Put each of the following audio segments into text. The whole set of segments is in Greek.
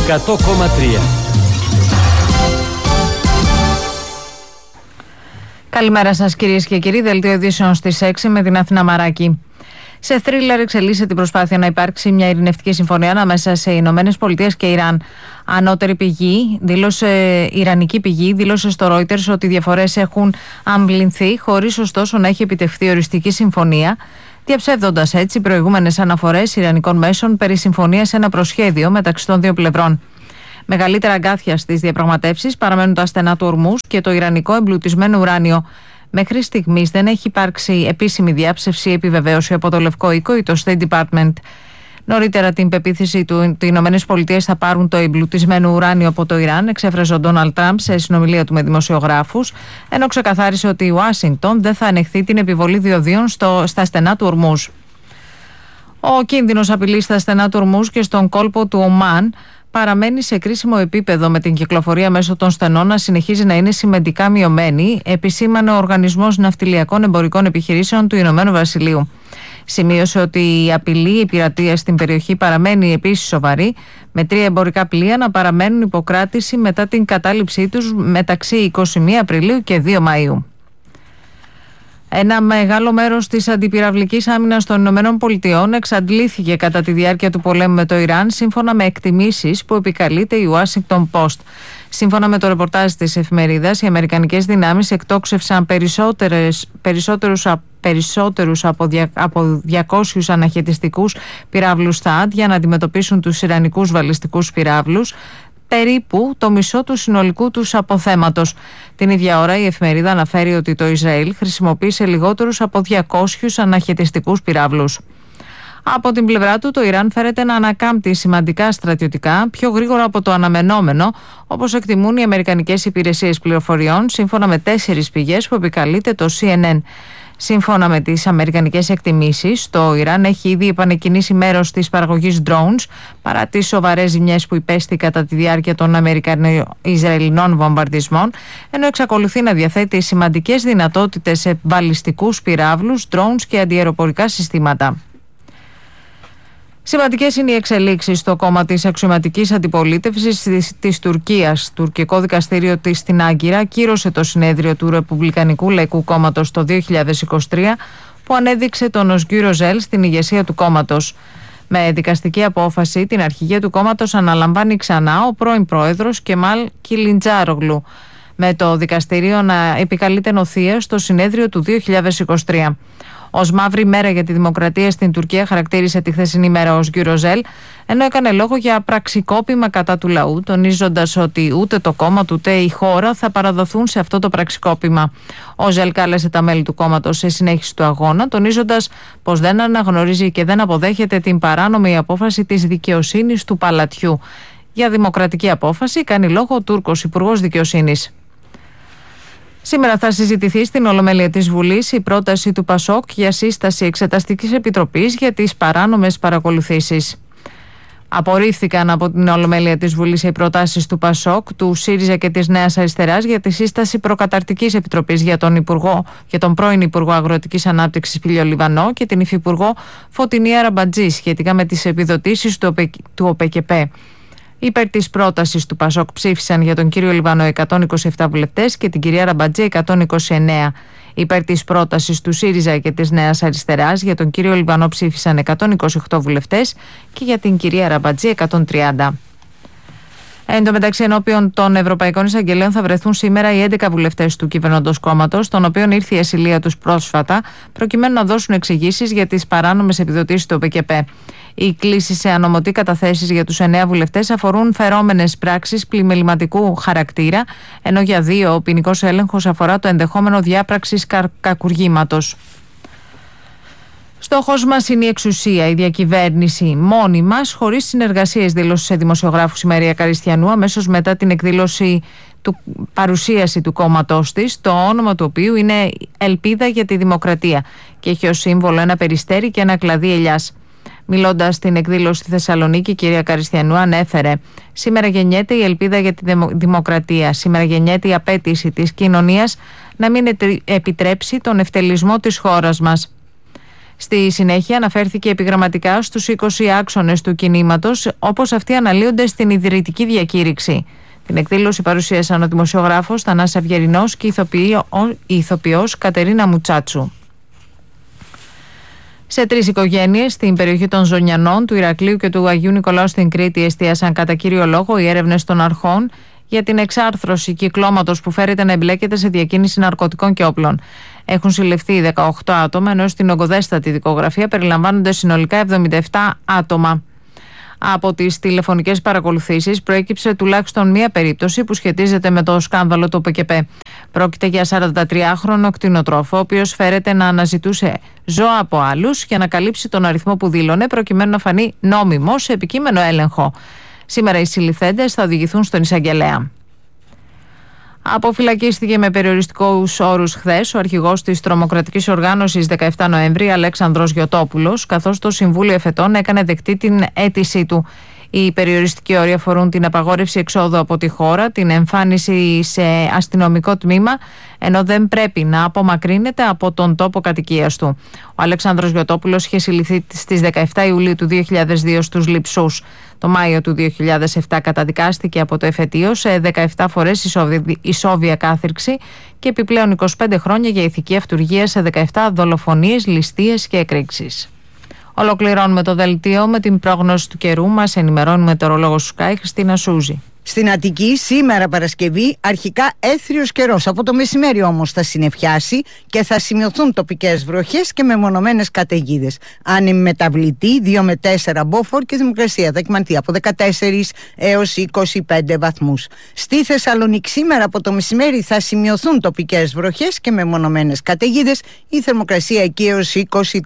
100,3. Καλημέρα σας κυρίες και κύριοι, δελτίο ειδήσεων στις 6 με την Αθηνά Μαράκη. Σε θρίλερ εξελίσσεται την προσπάθεια να υπάρξει μια ειρηνευτική συμφωνία ανάμεσα σε Ηνωμένες Πολιτείες και Ιράν. Ανώτερη πηγή, ιρανική πηγή, δήλωσε στο Reuters ότι οι διαφορές έχουν αμβληνθεί χωρίς ωστόσο να έχει επιτευχθεί οριστική συμφωνία, διαψεύδοντας έτσι προηγούμενες αναφορές ιρανικών μέσων περί συμφωνίας σε ένα προσχέδιο μεταξύ των δύο πλευρών. Μεγαλύτερα αγκάθια στις διαπραγματεύσεις παραμένουν τα στενά του Ορμούζ και το ιρανικό εμπλουτισμένο ουράνιο. Μέχρι στιγμής δεν έχει υπάρξει επίσημη διάψευση ή επιβεβαίωση από το Λευκό Οίκο ή το State Department. Νωρίτερα την πεποίθηση του ότι οι ΗΠΑ θα πάρουν το εμπλουτισμένο ουράνιο από το Ιράν εξέφρασε ο Ντόναλντ Τραμπ σε συνομιλία του με δημοσιογράφους, ενώ ξεκαθάρισε ότι η Ουάσιγκτον δεν θα ανεχθεί την επιβολή διοδίων στα στενά του Ορμούζ. Ο κίνδυνος απειλής στα στενά του Ορμούζ και στον κόλπο του Ομάν παραμένει σε κρίσιμο επίπεδο, με την κυκλοφορία μέσω των στενών να συνεχίζει να είναι σημαντικά μειωμένη, επισήμανε ο Οργανισμός Ναυτιλιακών Εμπορικών Επιχειρήσεων του Ηνωμένου Βασιλείου. Σημείωσε ότι η απειλή πειρατείας στην περιοχή παραμένει επίσης σοβαρή, με 3 εμπορικά πλοία να παραμένουν υποκράτηση μετά την κατάληψή τους μεταξύ 21 Απριλίου και 2 Μαΐου. Ένα μεγάλο μέρος της αντιπυραυλικής άμυνας των ΗΠΑ εξαντλήθηκε κατά τη διάρκεια του πολέμου με το Ιράν, σύμφωνα με εκτιμήσεις που επικαλείται η Washington Post. Σύμφωνα με το ρεπορτάζ της εφημερίδας, οι αμερικανικές δυνάμεις εκτόξευσαν περισσότερους από 200 αναχαιτιστικούς πυράβλους THAAD για να αντιμετωπίσουν τους ιρανικούς βαλιστικούς πυράβλους, περίπου το μισό του συνολικού τους αποθέματος. Την ίδια ώρα η εφημερίδα αναφέρει ότι το Ισραήλ χρησιμοποίησε λιγότερους από 200 αναχαιτιστικούς πυράβλους. Από την πλευρά του, το Ιράν φέρεται να ανακάμπτει σημαντικά στρατιωτικά, πιο γρήγορα από το αναμενόμενο, όπως εκτιμούν οι αμερικανικές υπηρεσίες πληροφοριών, σύμφωνα με 4 πηγές που επικαλείται το CNN. Σύμφωνα με τις αμερικανικές εκτιμήσεις, το Ιράν έχει ήδη επανεκκινήσει μέρος της παραγωγής drones, παρά τις σοβαρές ζημιές που υπέστη κατά τη διάρκεια των Αμερικανο-Ισραηλινών βομβαρδισμών, ενώ εξακολουθεί να διαθέτει σημαντικές δυνατότητες σε βαλιστικούς πυράβλους, drones και αντιαεροπορικά συστήματα. Σημαντικές είναι οι εξελίξεις στο κόμμα της αξιωματικής αντιπολίτευσης της Τουρκίας. Το τουρκικό δικαστήριο της στην Άγκυρα κύρωσε το συνέδριο του Ρεπουμπλικανικού Λαϊκού Κόμματος το 2023, που ανέδειξε τον Οσγκύρο Ζέλ στην ηγεσία του κόμματος. Με δικαστική απόφαση, την αρχηγία του κόμματος αναλαμβάνει ξανά ο πρώην πρόεδρος Κεμάλ Κιλιντζάρογλου, με το δικαστήριο να επικαλείται νοθεία στο συνέδριο του 2023. Ως μαύρη μέρα για τη δημοκρατία στην Τουρκία χαρακτήρισε τη χθεσινή μέρα ως Γκιουροζέλ, ενώ έκανε λόγο για πραξικόπημα κατά του λαού, τονίζοντας ότι ούτε το κόμμα του ούτε η χώρα θα παραδοθούν σε αυτό το πραξικόπημα. Ο Ζέλ κάλεσε τα μέλη του κόμματος σε συνέχιση του αγώνα, τονίζοντας πως δεν αναγνωρίζει και δεν αποδέχεται την παράνομη απόφαση της δικαιοσύνης του παλατιού. Για δημοκρατική απόφαση κάνει λόγο ο Τούρκος Υπουργός Δικαιοσύνης. Σήμερα θα συζητηθεί στην Ολομέλεια της Βουλής η πρόταση του ΠΑΣΟΚ για σύσταση εξεταστικής επιτροπής για τις παράνομες παρακολουθήσεις. Απορρίφθηκαν από την Ολομέλεια της Βουλής οι προτάσεις του ΠΑΣΟΚ, του ΣΥΡΙΖΑ και της Νέας Αριστεράς για τη σύσταση προκαταρκτικής επιτροπής για τον πρώην Υπουργό Αγροτικής Ανάπτυξης Πήλιο Λιβανό και την Υφυπουργό Φωτεινή Αραμπατζή σχετικά με τις επιδοτήσεις του ΟΠΕΚΕΠΕ. Υπέρ της πρότασης του ΠΑΣΟΚ ψήφισαν για τον κύριο Λιβανό 127 βουλευτές και την κυρία Ραμπατζή 129. Υπέρ της πρότασης του ΣΥΡΙΖΑ και της Νέας Αριστεράς για τον κύριο Λιβανό ψήφισαν 128 βουλευτές και για την κυρία Ραμπατζή 130. Εν τω μεταξύ, ενώπιον των Ευρωπαϊκών Εισαγγελέων θα βρεθούν σήμερα οι 11 βουλευτές του κυβερνώντος κόμματος, των οποίων ήρθε η ασυλία τους πρόσφατα, προκειμένου να δώσουν εξηγήσεις για τις παράνομες επιδοτήσεις του ΟΠΕΚΕΠΕ. Οι κλήσεις σε ανωμοτή καταθέσεις για τους 9 βουλευτές αφορούν φερόμενες πράξεις πλημεληματικού χαρακτήρα, ενώ για 2 ο ποινικός έλεγχος αφορά το ενδεχόμενο διάπραξης κακουργήματος. Στόχος μας είναι η εξουσία, η διακυβέρνηση μόνοι μας, χωρίς συνεργασίες, δήλωσε σε δημοσιογράφους η Μαρία Καριστιανού αμέσως μετά την παρουσίαση του κόμματός της, το όνομα του οποίου είναι Ελπίδα για τη Δημοκρατία και έχει ως σύμβολο ένα περιστέρι και ένα κλαδί ελιάς. Μιλώντας στην εκδήλωση στη Θεσσαλονίκη, η κυρία Καριστιανού ανέφερε: «Σήμερα γεννιέται η ελπίδα για τη δημοκρατία. Σήμερα γεννιέται η απέτηση της κοινωνίας να μην επιτρέψει τον ευτελισμό της χώρας μας». Στη συνέχεια αναφέρθηκε επιγραμματικά στους 20 άξονες του κινήματος, όπως αυτοί αναλύονται στην ιδρυτική διακήρυξη. Την εκδήλωση παρουσίασαν ο δημοσιογράφος Θανάσης Αυγερινός και η ηθοποιός Κατερίνα Μουτσάτσου. Σε 3 οικογένειες στην περιοχή των Ζωνιανών, του Ηρακλείου και του Αγίου Νικολάου στην Κρήτη εστίασαν κατά κύριο λόγο οι έρευνες των αρχών για την εξάρθρωση κυκλώματος που φέρεται να εμπλέκεται σε διακίνηση ναρκωτικών και όπλων. Έχουν συλληφθεί 18 άτομα, ενώ στην ογκοδέστατη δικογραφία περιλαμβάνονται συνολικά 77 άτομα. Από τις τηλεφωνικές παρακολουθήσεις προέκυψε τουλάχιστον μία περίπτωση που σχετίζεται με το σκάνδαλο του ΠΚΠ. Πρόκειται για 43χρονο κτηνοτρόφο, ο οποίος φέρεται να αναζητούσε ζώα από άλλους για να καλύψει τον αριθμό που δήλωνε, προκειμένου να φανεί νόμιμο σε επικείμενο έλεγχο. Σήμερα οι συλληφθέντες θα οδηγηθούν στον εισαγγελέα. Αποφυλακίστηκε με περιοριστικούς όρους χθες ο αρχηγός της τρομοκρατικής οργάνωσης 17 Νοέμβρη, Αλέξανδρος Γιωτόπουλος, καθώς το Συμβούλιο Εφετών έκανε δεκτή την αίτησή του. Οι περιοριστικοί όροι αφορούν την απαγόρευση εξόδου από τη χώρα, την εμφάνιση σε αστυνομικό τμήμα, ενώ δεν πρέπει να απομακρύνεται από τον τόπο κατοικίας του. Ο Αλέξανδρος Γιωτόπουλος είχε συλληφθεί στις 17 Ιουλίου του 2002 στους Λειψούς. Το Μάιο του 2007 καταδικάστηκε από το εφετείο σε 17 φορές ισόβια κάθυρξη και επιπλέον 25 χρόνια για ηθική αυτουργία σε 17 δολοφονίες, ληστείες και εκρήξεις. Ολοκληρώνουμε το δελτίο με την πρόγνωση του καιρού. Μας ενημερώνει ο μετεωρολόγος του Sky, Χριστίνα Σούζη. Στην Αττική σήμερα Παρασκευή αρχικά έθριος καιρός. Από το μεσημέρι όμως θα συννεφιάσει και θα σημειωθούν τοπικές βροχές και μεμονωμένες καταιγίδες. Άνεμη μεταβλητή 2 με 4 μποφόρ και θερμοκρασία θα κυμανθεί από 14 έως 25 βαθμούς. Στη Θεσσαλονίκη σήμερα από το μεσημέρι θα σημειωθούν τοπικές βροχές και μεμονωμένες καταιγίδες. Η θερμοκρασία εκεί έως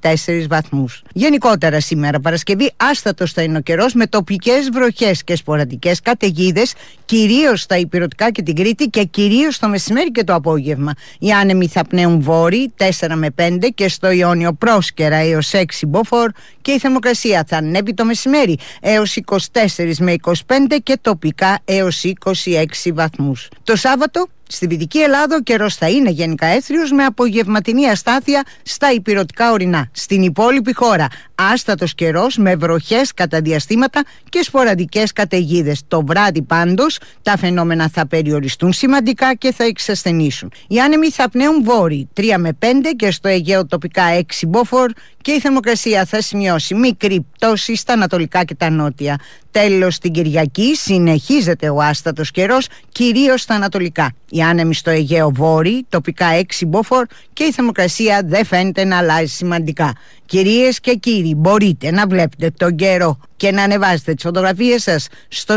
24 βαθμούς. Γενικότερα σήμερα Παρασκευή άστατος θα είναι ο καιρός με τοπικές βροχές και σποραδικές καταιγίδες, κυρίως στα Ηπειρωτικά και την Κρήτη και κυρίως το μεσημέρι και το απόγευμα. Οι άνεμοι θα πνέουν βόρειοι 4 με 5 και στο Ιόνιο πρόσκαιρα έως 6 μποφόρ και η θερμοκρασία θα ανέβει το μεσημέρι έως 24 με 25 και τοπικά έως 26 βαθμούς. Το Σάββατο στη Δυτική Ελλάδα ο καιρός θα είναι γενικά έθριος με απογευματινή αστάθεια στα ηπειρωτικά ορεινά. Στην υπόλοιπη χώρα άστατος καιρός με βροχές κατά διαστήματα και σποραδικές καταιγίδες. Το βράδυ πάντως τα φαινόμενα θα περιοριστούν σημαντικά και θα εξασθενήσουν. Οι άνεμοι θα πνέουν βόρειοι 3 με 5 και στο Αιγαίο τοπικά 6 μποφόρ και η θερμοκρασία θα σημειώσει μικρή πτώση στα ανατολικά και τα νότια. Τέλος την Κυριακή συνεχίζεται ο άστατος καιρός κυρίως στα ανατολικά. Οι άνεμοι στο Αιγαίο βόρειοι, τοπικά 6 μποφόρ και η θερμοκρασία δεν φαίνεται να αλλάζει σημαντικά. Κυρίες και κύριοι, μπορείτε να βλέπετε τον καιρό και να ανεβάζετε τις φωτογραφίες σας στο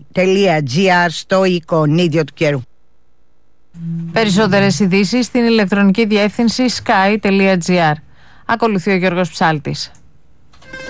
sky.gr στο εικονίδιο του καιρού. Περισσότερες ειδήσεις στην ηλεκτρονική διεύθυνση sky.gr. Ακολουθεί ο Γιώργος Ψάλτης.